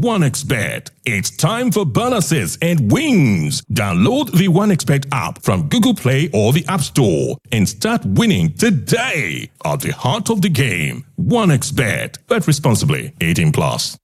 1xBet. It's time for bonuses and wins. Download the 1xBet app from Google Play or the App Store and start winning today. At the heart of the game, 1xBet. Bet responsibly. 18 plus.